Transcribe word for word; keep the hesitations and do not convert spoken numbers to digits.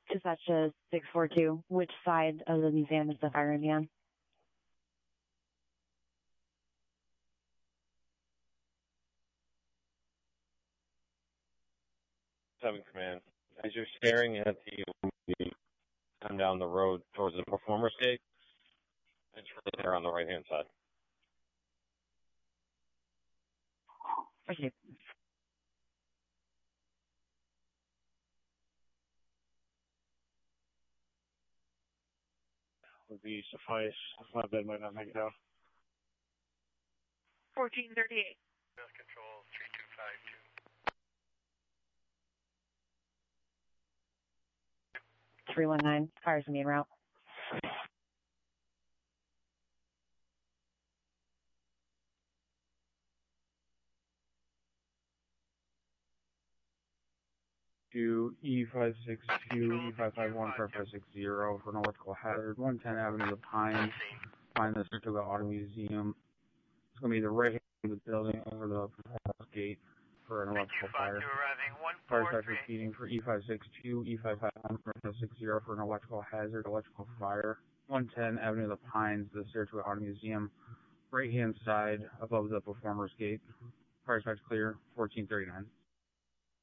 Dispatch to six four two. Which side of the museum is the fire going to be on? Seven Command. As you're staring at the, the come down the road towards the Performers Gate, it's right there on the right-hand side. Thank you. Would be suffice. My bed might not make it out. fourteen thirty-eight. Control three two five two. three one nine. Fire's going to be en route. To E five six two, E five five one, five five six zero for an electrical hazard. one ten Avenue of the Pines. Find the Saratoga Auto Museum. It's going to be the right hand of the building over the Performers Gate for an electrical fire. Fire dispatch repeating for E five six two, E five five one, five five six zero for an electrical hazard, electrical fire. one ten Avenue of the Pines, the Saratoga Auto Museum. Right hand side above the Performers Gate. Fire dispatch clear, fourteen thirty-nine.